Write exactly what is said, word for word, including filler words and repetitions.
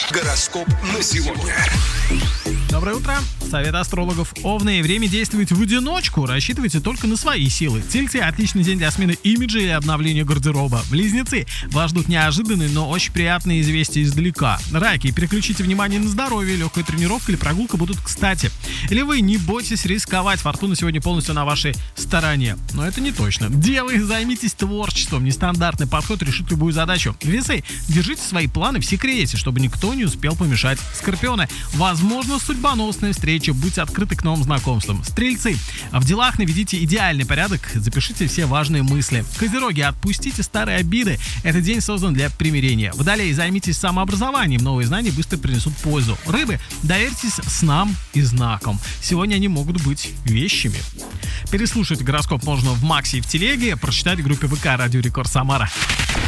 Гороскоп на сегодня. Доброе утро. Совет астрологов. Овны. Время действовать в одиночку. Рассчитывайте только на свои силы. Тельцы. Отличный день для смены имиджа и обновления гардероба. Близнецы. Вас ждут неожиданные, но очень приятные известия издалека. Раки. Переключите внимание на здоровье. Легкая тренировка или прогулка будут кстати. Львы. Не бойтесь рисковать. Фортуна сегодня полностью на вашей стороне. Но это не точно. Девы. Займитесь творчеством. Нестандартный подход решит любую задачу. Весы. Держите свои планы в секрете, чтобы никто не успел помешать. Скорпионы. Возможно, судьбоносная встреча. Будьте открыты к новым знакомствам. Стрельцы. В делах наведите идеальный порядок. Запишите все важные мысли. Козероги. Отпустите старые обиды. Этот день создан для примирения. Водолеи. Займитесь самообразованием. Новые знания быстро принесут пользу. Рыбы. Доверьтесь снам и знакам. Сегодня они могут быть вещами. Переслушать гороскоп можно в Максе и в Телеге. Прочитать в группе ВК Радио Рекорд Самара.